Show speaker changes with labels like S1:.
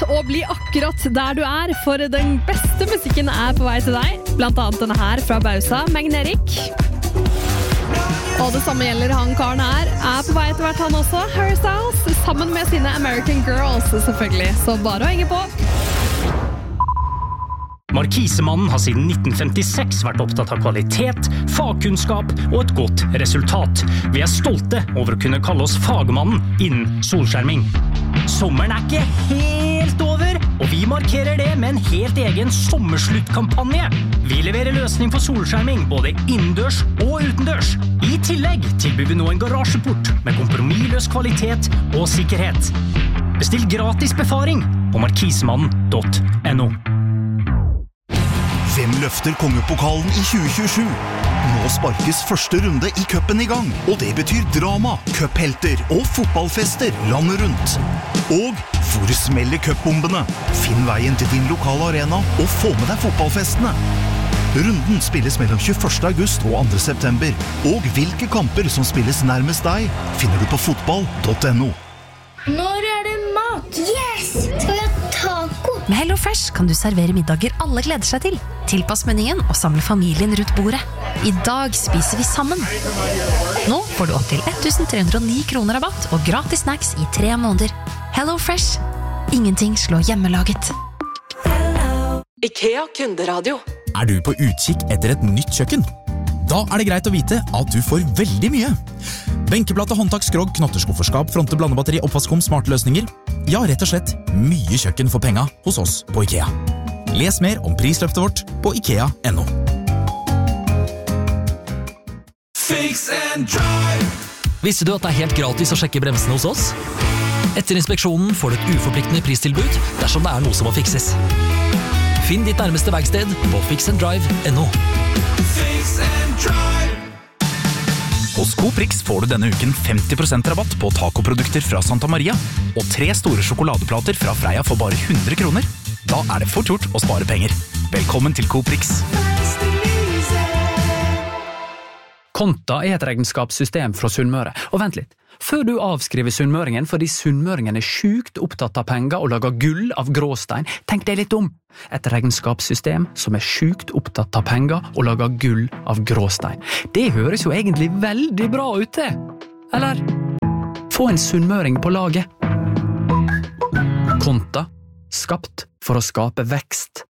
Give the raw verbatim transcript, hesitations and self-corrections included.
S1: å bli akkurat der du er, for den beste musikken er på vei til deg. Blant annet denne her fra Bausa, Magnetic. Og det samme gjelder han karen her, er på vei etter hvert han også, Harry Styles, sammen med sine American Girls selvfølgelig, så bare å henge på.
S2: Markisemannen har siden nitten femtiseks vært opptatt av kvalitet, fagkunnskap og et godt resultat. Vi er stolte over å kunne kalle oss fagmannen innen solskjerming. Sommeren er ikke helt over, og vi markerer det med en helt egen sommersluttkampanje. Vi leverer løsning for solskjerming både innendørs og utendørs. I tillegg tilbyr vi nå en garasjeport med kompromissløs kvalitet og sikkerhet. Bestill gratis befaring på markisemannen punktum no.
S3: Hvem løfter kongepokalen i tjue tjuesju? Nå sparkes første runde i cupen i gang, og det betyr drama, cuphelter og fotballfester landet rundt. Og hvor smeller cupbombene? Finn veien til din lokale arena og få med deg fotballfestene. Runden spilles mellom tjueførste august og andre september, og hvilke kamper som spilles nærmest deg finner du på fotball punktum no.
S4: Når er det mat? Yes! Skal vi ha taco?
S5: Med HelloFresh kan du servere middager alle gleder seg til. Tilpass menyen og samle familien rundt bordet. I dag spiser vi sammen. Nå får du opp til ett tusen tre hundre og ni kroner rabatt og gratis snacks i tre måneder. HelloFresh. Ingenting slår hjemmelaget.
S6: IKEA kunderadio.
S7: Er du på utkikk etter et nytt kjøkken? Da er det greit å vite at du får veldig mye. Benkeplate, håndtak, skrog, knotterskufferskap, fronte, blandebatteri, oppvaskkum, smarte løsninger. Ja, rett og slett mye kjøkken for penga hos oss på IKEA. Les mer om prisløftet vårt på ikea punktum no.
S8: Fix and drive.
S9: Visste du at det er helt gratis å sjekke bremsene hos oss? Etter inspeksjonen får du et uforpliktende pristilbud dersom det er noe som må fikses. Finn ditt nærmeste verksted på fix and drive punktum no.
S8: Fix and drive.
S7: Hos Coprix får du denne uken femti prosent rabatt på tacoprodukter fra Santa Maria og tre store sjokoladeplater fra Freia for bare hundre kroner. Da er det fort gjort å spare penger. Velkommen til Coprix.
S10: Konta er et regnskapssystem fra Sunnmøre. Og vent litt, før du avskriver sunnmøringen fordi sunnmøringen er sjukt opptatt av penger og lager gull av gråstein, tenk deg litt om. Et regnskapssystem som er sjukt opptatt av penger og lager gull av gråstein. Det høres jo egentlig veldig bra ut det. Eller? Få en sunnmøring på laget. Konta, skapt for å skape vekst.